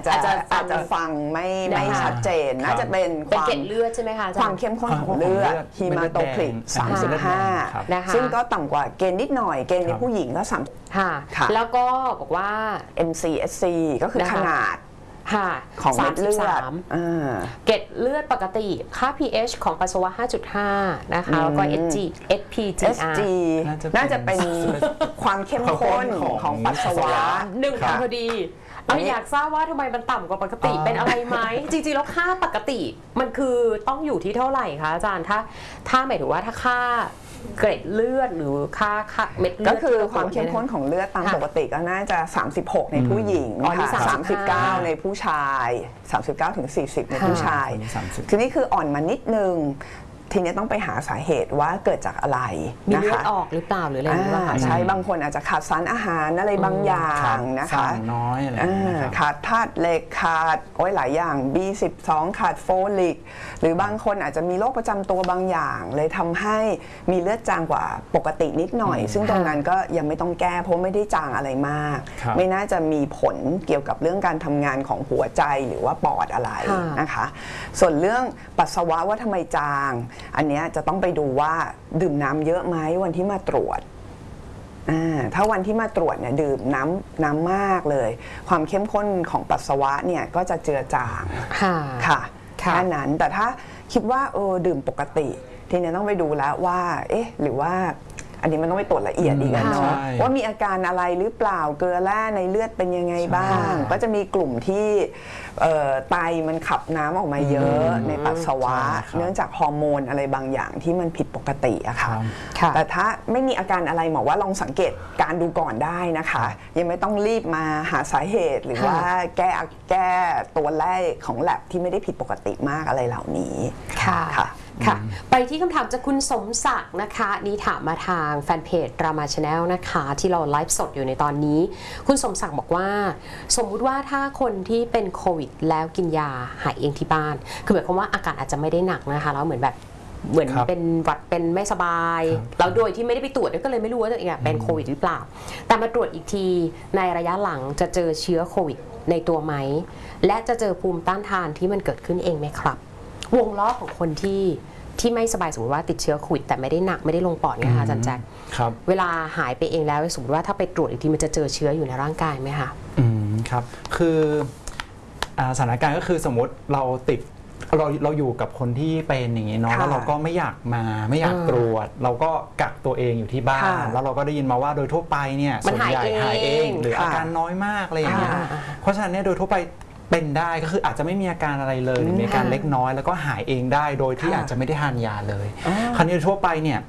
จะฟังไม่ชัดเจนน่าจะเป็นความเกล็ดเลือดใช่ไหมคะความเข้มข้นของเลือดฮีมาโตคริต35นะคะซึ่งก็ต่ำกว่าเกณฑ์นิดหน่อยเกณฑ์ในผู้หญิงก็ค่ะแล้วก็บอกว่า MCSC ก็คือขนาดของเม็ดเลือดเกล็ดเลือดปกติค่า pH ของปัสสาวะ 5.5 นะคะแล้วก็ SPGR น่าจะเป็นความเข้มข้นของปัสสาวะ 1พอดีอยากทราบว่าทำไมมันต่ำกว่าปกติเป็นอะไรไหมจริงๆแล้วค่าปกติมันคือต้องอยู่ที่เท่าไหร่คะอาจารย์ถ้าหมายถึงว่าถ้าค่าเกล็ดเลือดหรือค่าเม็ดเลือดก็คือความเข้มข้นของเลือดตามปกติก็น่าจะ36ในผู้หญิง39ในผู้ชาย39ถึง40ในผู้ชายคือนี่คืออ่อนมานิดนึงทีนี้ต้องไปหาสาเหตุว่าเกิดจากอะไรมีเลือดออกหรือเปล่าหรืออะไรหรือเปล่าใช่บางคนอาจจะขาดสารอาหารอะไรบางอย่างนะคะน้อยอะไรขาดธาตุเหล็กขาดหลายอย่าง B12 ขาดโฟลิกหรือบางคนอาจจะมีโรคประจำตัวบางอย่างเลยทำให้มีเลือดจางกว่าปกตินิดหน่อยซึ่งตรงนั้นก็ยังไม่ต้องแก้เพราะไม่ได้จางอะไรมากไม่น่าจะมีผลเกี่ยวกับเรื่องการทำงานของหัวใจหรือว่าปอดอะไรนะคะส่วนเรื่องปัสสาวะว่าทำไมจางอันนี้จะต้องไปดูว่าดื่มน้ำเยอะไหมวันที่มาตรวจถ้าวันที่มาตรวจเนี่ยดื่มน้ำมากเลยความเข้มข้นของปัสสาวะเนี่ยก็จะเจือจางค่ะแค่นั้นแต่ถ้าคิดว่าดื่มปกติทีนี้ต้องไปดูแล้วว่าหรือว่าอันนี้มันต้องไปตรวจละเอียดอีกเนาะว่ามีอาการอะไรหรือเปล่าเกลือแร่ในเลือดเป็นยังไงบ้างก็จะมีกลุ่มที่ไตมันขับน้ำออกมาเยอะในปัสสาวะเนื่องจากฮอร์โมนอะไรบางอย่างที่มันผิดปกติอะค่ะแต่ถ้าไม่มีอาการอะไรหมอว่าลองสังเกตการดูก่อนได้นะคะยังไม่ต้องรีบมาหาสาเหตุหรือว่าแก้ตัวแรกของแลบที่ไม่ได้ผิดปกติมากอะไรเหล่านี้ค่ะไปที่คำถามจากคุณสมศักดิ์นะคะนี่ถามมาทางแฟนเพจ Drama Channel นะคะที่เราไลฟ์สดอยู่ในตอนนี้คุณสมศักดิ์บอกว่าสมมุติว่าถ้าคนที่เป็นโควิดแล้วกินยาหายเองที่บ้านคือหมายความว่าอาการอาจจะไม่ได้หนักนะคะแล้วเหมือนเป็นหวัดเป็นไม่สบายแล้วโดยที่ไม่ได้ไปตรวจก็เลยไม่รู้ว่าตัวเองเป็นโควิดหรือเปล่าแต่มาตรวจอีกทีในระยะหลังจะเจอเชื้อโควิดในตัวไหมและจะเจอภูมิต้านทานที่มันเกิดขึ้นเองไหมครับวงล้อของคนที่ไม่สบายสมมติว่าติดเชื้อโควิดแต่ไม่ได้หนักไม่ได้ลงปอดไงคะอาจารย์แจ็คเวลาหายไปเองแล้วสมมติว่าถ้าไปตรวจอีกทีมันจะเจอเชื้ออยู่ในร่างกายไหมคะครับคือสถานการณ์ก็คือสมมติเราติดเราอยู่กับคนที่เป็นอย่างนี้เนาะแล้วเราก็ไม่อยากตรวจเราก็กักตัวเองอยู่ที่บ้านแล้วเราก็ได้ยินมาว่าโดยทั่วไปเนี่ยส่วนใหญ่หายเองหรืออาการน้อยมากอะไรอย่างเงี้ยเพราะฉะนั้นเนี่ยโดยทั่วไปเป็นได้ก็คืออาจจะไม่มีอาการอะไรเลยหรือมีอาการเล็กน้อยแล้วก็หายเองได้โดยที่อาจจะไม่ได้ทานยาเลยคราวนี้ทั่วไปเนี่ย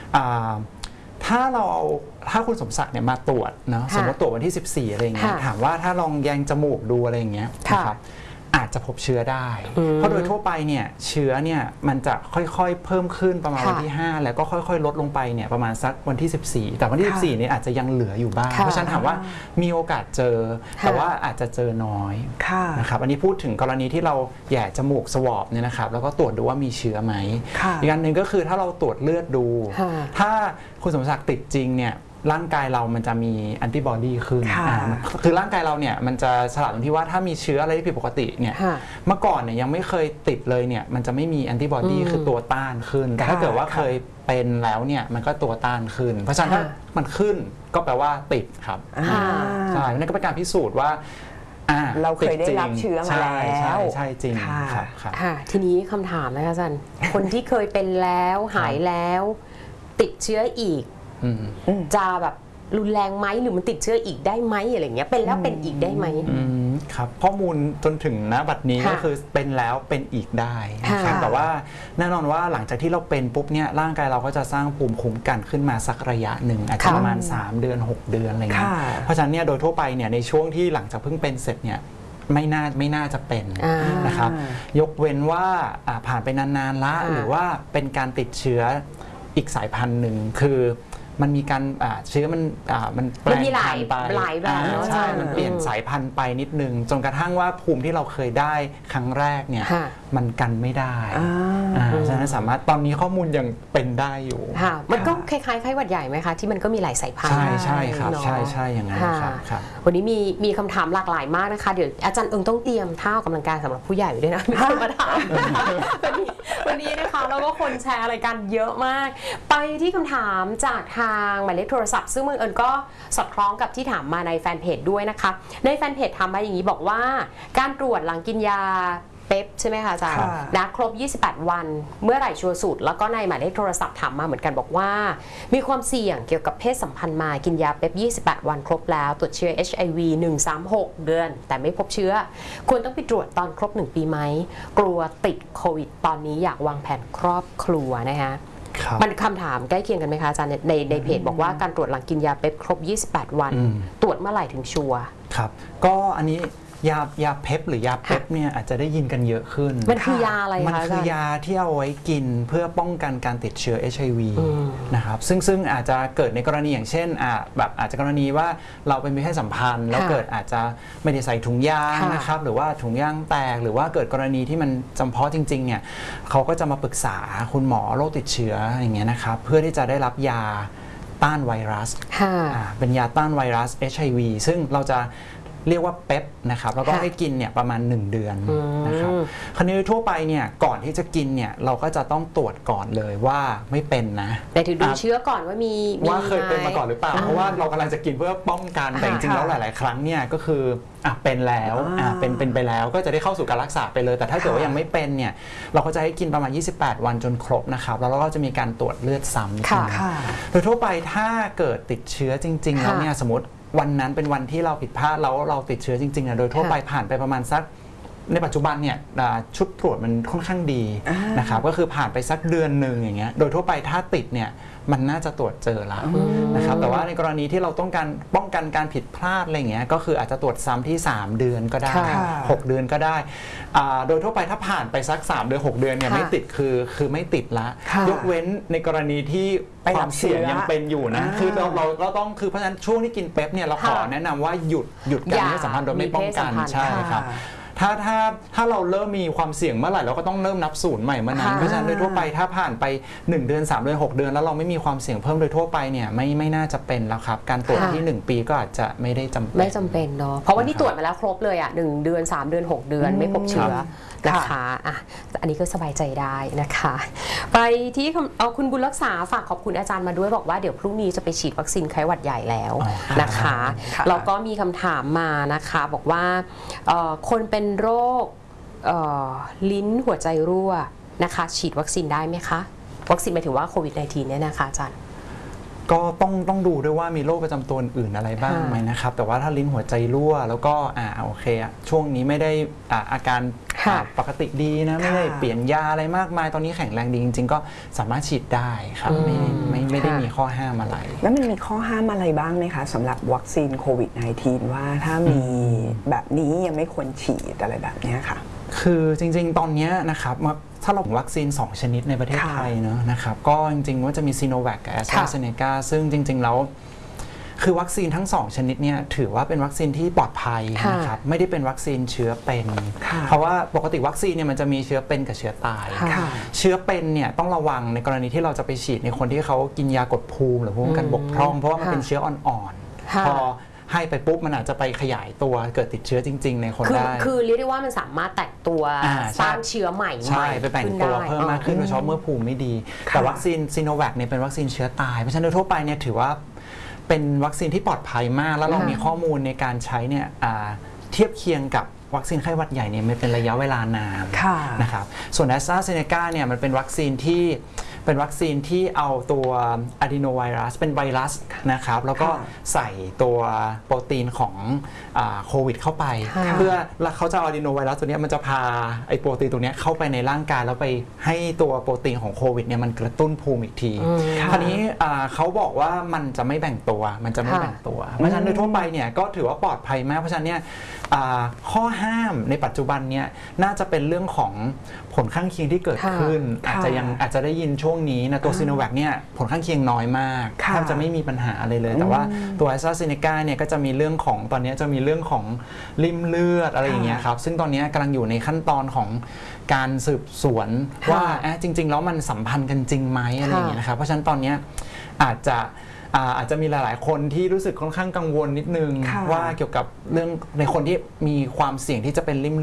ถ้าคุณสมศักดิ์เนี่ยมาตรวจเนาะสมมติตรวจวันที่14อะไรอย่างเงี้ยถามว่าถ้าลองแยงจมูกดูอะไรอย่างเงี้ยนะครับอาจจะพบเชื้อได้เพราะโดยทั่วไปเนี่ยเชื้อเนี่ยมันจะค่อยๆเพิ่มขึ้นประมาณวันที่5แล้วก็ค่อยๆลดลงไปเนี่ยประมาณสักวันที่14แต่วันที่14เนี่ยอาจจะยังเหลืออยู่บ้างเพราะฉะนั้นถามว่ามีโอกาสเจอแต่ว่าอาจจะเจอน้อยนะครับอันนี้พูดถึงกรณีที่เราแย่จมูกสวอปเนี่ยนะครับแล้วก็ตรวจดูว่ามีเชื้อไหมอีกอันหนึ่งก็คือถ้าเราตรวจเลือดดูถ้าคุณสมศักดิ์ติดจริงเนี่ยร่างกายเรามันจะมีแอนติบอดีขึ้นคือร่างกายเราเนี่ยมันจะฉลาดตรงที่ว่าถ้ามีเชื้ออะไรที่ผิดปกติเนี่ยเมื่อก่อนเนี่ยยังไม่เคยติดเลยเนี่ยมันจะไม่มีแอนติบอดีคือตัวต้านขึ้นแต่ถ้าเกิดว่าเคยเป็นแล้วเนี่ยมันก็ตัวต้านขึ้นเพราะฉะนั้นถ้ามันขึ้นก็แปลว่าติดครับใช่นั่นก็เป็นการพิสูจน์ว่าเราเคยได้รับเชื้อมาแล้วใช่จริงครับทีนี้คำถามนะคะอาจารย์คนที่เคยเป็นแล้วหายแล้วติดเชื้ออีกจะแบบรุนแรงไหมหรือมันติดเชื้ออีกได้ไหมอะไรเงี้ยเป็นแล้วเป็นอีกได้ไหมครับข้อมูลจนถึงณบัดนี้ก็คือเป็นแล้วเป็นอีกได้นะครับแต่ว่าแน่นอนว่าหลังจากที่เราเป็นปุ๊บเนี่ยร่างกายเราก็จะสร้างภูมิคุ้มกันขึ้นมาสักระยะหนึ่งอาจจะประมาณ3 เดือน 6 เดือนอะไรเงี้ยเพราะฉะนั้นเนี่ยโดยทั่วไปเนี่ยในช่วงที่หลังจากเพิ่งเป็นเสร็จเนี่ยไม่น่าจะเป็นนะครับยกเว้นว่าผ่านไปนานๆละหรือว่าเป็นการติดเชื้ออีกสายพันธุ์หนึ่งคือมันมีการเชื้อมันแปลงพันธุ์ไปใช่มันเปลี่ยนสายพันธุ์ไปนิดนึงจนกระทั่งว่าภูมิที่เราเคยได้ครั้งแรกเนี่ยมันกันไม่ได้ฉะนั้นสามารถตอนนี้ข้อมูลยังเป็นได้อยู่มันก็คล้ายๆไข้หวัดใหญ่ไหมคะที่มันก็มีหลายสายพันธุ์ใช่ครับใช่อย่างนั้นครับโวันนี้มีคำถามหลากหลายมากนะคะเดี๋ยวอาจารย์เอิงต้องเตรียมท่าออกกำลังกายสำหรับผู้ใหญ่ด้วยนะไม่ใช่มาถามวันนี้นะคะแล้วก็คนแชร์อะไรกันเยอะมากไปที่คำถามจากทางหมายเลขโทรศัพท์ซึ่งเอิญก็สอดคล้องกับที่ถามมาในแฟนเพจด้วยนะคะในแฟนเพจถามมาอย่างนี้บอกว่าการตรวจหลังกินยาเป๊ปใช่ไหมคะอาจารย์นะครบ28วันเมื่อไหร่ชัวร์สุดแล้วก็ในหมายเลขโทรศัพท์ถามมาเหมือนกันบอกว่ามีความเสี่ยงเกี่ยวกับเพศสัมพันธ์มากินยาเป๊ป28วันครบแล้วตรวจเชื้อ HIV 136เดือนแต่ไม่พบเชื้อควรต้องไปตรวจตอนครบ1ปีไหมกลัวติดโควิดตอนนี้อยากวางแผนครอบครัวนะคะมันคำถามใกล้เคียงกันไหมคะอาจารย์ในเพจบอกว่าการตรวจหลังกินยาเป๊ปครบ28วันตรวจเมื่อไหร่ถึงชัวร์ครับก็อันนี้ยาเพปหรือยาเพปเนี่ยอาจจะได้ยินกันเยอะขึ้นมันคือยาอะไรคะมันคือยาที่เอาไว้กินเพื่อป้องกันการติดเชื้อ HIV นะครับซึ่งอาจจะเกิดในกรณีอย่างเช่นแบบอาจจะกรณีว่าเราไปมีเพศสัมพันธ์แล้วเกิดอาจจะไม่ได้ใส่ถุงยางนะครับหรือว่าถุงยางแตกหรือว่าเกิดกรณีที่มันจำเพาะจริงๆเนี่ยเขาก็จะมาปรึกษาคุณหมอโรคติดเชื้ออย่างเงี้ยนะครับเพื่อที่จะได้รับยาต้านไวรัสเป็นยาต้านไวรัส HIV ซึ่งเราจะเรียกว่าเป๊ปนะครับแล้วก็ให้กินเนี่ยประมาณ1เดือนนะครับคราวนี้ทั่วไปเนี่ยก่อนที่จะกินเนี่ยเราก็จะต้องตรวจก่อนเลยว่าไม่เป็นนะแต่ถึงดูเชื้อก่อนว่าว่าเคยเป็นมาก่อนหรือเปล่าเพราะว่าเรากำลังจะกินเพื่อป้องกันแต่จริงๆแล้วหลายๆครั้งเนี่ยก็คือเป็นแล้วเป็นไปแล้วก็จะได้เข้าสู่การรักษาไปเลยแต่ถ้าเกิดว่ายังไม่เป็นเนี่ยเราก็จะให้กินประมาณ28วันจนครบนะครับแล้วเราก็จะมีการตรวจเลือดซ้ำโดยทั่วไปถ้าเกิดติดเชื้อจริงๆแล้วเนี่ยสมมติวันนั้นเป็นวันที่เราผิดพลาดแล้วเราติดเชื้อจริงๆนะโดยทั่วไปผ่านไปประมาณสักในปัจจุบันเนี่ยชุดตรวจมันค่อนข้างดีนะครับก็คือผ่านไปสักเดือนหนึ่งอย่างเงี้ยโดยทั่วไปถ้าติดเนี่ยมันน่าจะตรวจเจอแล้วนะครับแต่ว่าในกรณีที่เราต้องการป้องกันการผิดพลาดอะไรเงี้ยก็คืออาจจะตรวจซ้ำที่3เดือนก็ได้6เดือนก็ได้โดยทั่วไปถ้าผ่านไปสัก3เดือน6เดือนเนี่ยไม่ติดคือไม่ติดละยกเว้นในกรณีที่ความเสี่ยงยังเป็นอยู่นะคือเราต้องคือเพราะฉะนั้นช่วงที่กินเป๊ปเนี่ยเราขอแนะนำว่าหยุดการมีสัมพันธ์โดยไม่ป้องกันใช่ครับถ้าเราเริ่มมีความเสี่ยงเมื่อไหร่เราก็ต้องเริ่มนับศูนย์ใหม่เมื่อนั้นเพราะฉะนั้นโดยทั่วไปถ้าผ่านไป1เดือน3เดือน6เดือนแล้วเราไม่มีความเสี่ยงเพิ่มโดยทั่วไปเนี่ยไม่น่าจะเป็นแล้วครับการตรวจที่1ปีก็อาจจะไม่ได้จำเป็นเนาะเพราะว่านี่ตรวจมาแล้วครบเลย1เดือน3เดือน6เดือนไม่พบเชื้อนะคะอันนี้ก็สบายใจได้นะคะไปที่คุณบุญรักษาฝากขอบคุณอาจารย์มาด้วยบอกว่าเดี๋ยวพรุ่งนี้จะไปฉีดวัคซีนไข้หวัดใหญ่แล้วนะคะแล้วก็มีคำถามมานะคะบอกว่าคนเป็นโรคลิ้นหัวใจรั่วนะคะฉีดวัคซีนได้ไหมคะวัคซีนหมายถึงว่าโควิด -19 เนี่ยนะคะอาจารย์ก็ต้องดูด้วยว่ามีโรคประจำตัวอื่นอะไรบ้างไหมนะครับแต่ว่าถ้าลิ้นหัวใจรั่วแล้วก็โอเคช่วงนี้ไม่ได้อาการปกติดีนะไม่ได้เปลี่ยนยาอะไรมากมายตอนนี้แข็งแรงดีจริงๆก็สามารถฉีดได้ครับไม่ได้มีข้อห้ามอะไรแล้วมันมีข้อห้ามอะไรบ้างไหมคะสำหรับวัคซีนโควิด -19 ว่าถ้ามีแบบนี้ยังไม่ควรฉีดอะไรแบบนี้ค่ะคือจริงๆตอนนี้นะครับถ้าเราวัคซีน2ชนิดในประเทศไทยเนอะนะครับก็จริงๆว่าจะมีซีโนแวคกับแอสตราเซเนกาซึ่งจริงๆแล้วคือวัคซีนทั้ง2ชนิดเนี่ยถือว่าเป็นวัคซีนที่ปลอดภัยนะครับไม่ได้เป็นวัคซีนเชื้อเป็นเพราะว่าปกติวัคซีนเนี่ยมันจะมีเชื้อเป็นกับเชื้อตายเชื้อเป็นเนี่ยต้องระวังในกรณีที่เราจะไปฉีดในคนที่เขากินยากดภูมิหรือภูมิคุ้มกันบกพร่องเพราะว่ามันเป็นเชื้ออ่อนๆพอให้ไปปุ๊บมันอาจจะไปขยายตัวเกิดติดเชื้อจริงๆในคนได้คือเรียกได้ว่ามันสามารถแตกตัวสร้างเชื้อใหม่ใช่ไปแบ่งตัวเพิ่มมากขึ้นโดยเฉพาะเมื่อภูมิไม่ดีแต่วัคซีนซีโนแวคเนี่ยเป็นวัคซีนเชื้อตายเพราะฉะนั้นโดยทั่วไปเนี่ยถือว่าเป็นวัคซีนที่ปลอดภัยมากแล้วเรามีข้อมูลในการใช้เนี่ยเทียบเคียงกับวัคซีนไข้หวัดใหญ่เนี่ยมันเป็นระยะเวลานานนะครับส่วนแอสตราเซเนกาเนี่ยมันเป็นวัคซีนที่เอาตัวอะดีโนไวรัสเป็นไวรัสนะครับแล้วก็ใส่ตัวโปรตีนของโควิดเข้าไปเพื่อแล้วเขาจะเอาอะดีโนไวรัสตัวนี้มันจะพาไอโปรตีนตัวนี้เข้าไปในร่างกายแล้วไปให้ตัวโปรตีนของโควิดเนี่ยมันกระตุ้นภูมิอีกทีคราวนี้เขาบอกว่ามันจะไม่แบ่งตัวเพราะฉะนั้นโดยทั่วไปเนี่ยก็ถือว่าปลอดภัยมากเพราะฉะนั้นเนี่ยข้อห้ามในปัจจุบันเนี่ยน่าจะเป็นเรื่องของผลข้างเคียงที่เกิดขึ้นอาจจะได้ยินช่วงนี้นะตัวซีโนแวคเนี่ยผลข้างเคียงน้อยมากแทบจะไม่มีปัญหาอะไรเลยแต่ว่าตัวแอสตราเซเนกาเนี่ยก็จะมีเรื่องของตอนนี้จะมีเรื่องของริ่มเลือดอะไรอย่างเงี้ยครับซึ่งตอนนี้กำลังอยู่ในขั้นตอนของการสืบสวนว่าจริงๆแล้วมันสัมพันธ์กันจริงไหมอะไรอย่างเงี้ยนะครับเพราะฉะนั้นตอนนี้อาจจะอาจจะมีหลายๆคนที่รู้สึกค่อนข้างกังวลนิดนึงค่ะว่าเกี่ยวกับเรื่องในคนที่มีความเสี่ยงที่จะเป็นริ่ม